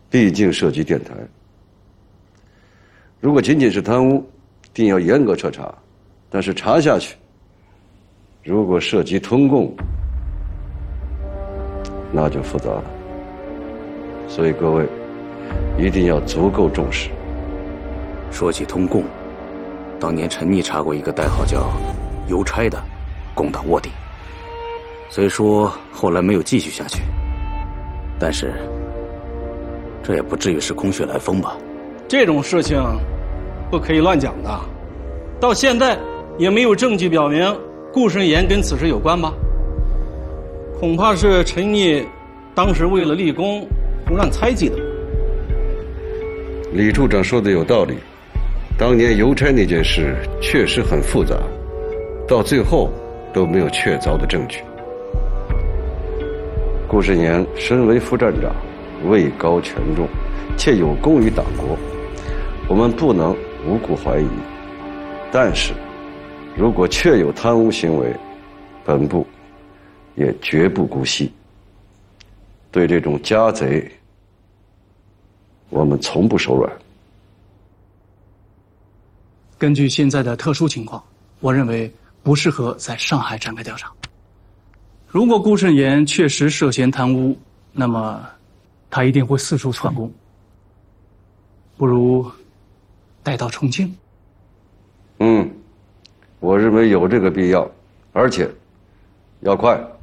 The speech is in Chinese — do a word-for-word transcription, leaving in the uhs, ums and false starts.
毕竟涉及电台。如果仅仅是贪污，定要严格彻查，但是查下去，如果涉及通共，那就复杂了。所以各位一定要足够重视。 说起通共，当年陈毅查过一个代号叫邮差的共党卧底，虽说后来没有继续下去，但是这也不至于是空穴来风吧？ 这种事情不可以乱讲的，到现在也没有证据表明顾顺言跟此事有关吧？恐怕是陈毅当时为了立功胡乱猜忌的。 李处长说的有道理，当年邮差那件事确实很复杂，到最后都没有确凿的证据。顾顺言身为副站长，位高权重，且有功于党国，我们不能无故怀疑。但是如果确有贪污行为，本部也绝不姑息。对这种家贼，我们从不手软。 根据现在的特殊情况，我认为不适合在上海展开调查。如果顾顺言确实涉嫌贪污，那么他一定会四处窜供。不如带到重庆。 嗯，我认为有这个必要，而且要快。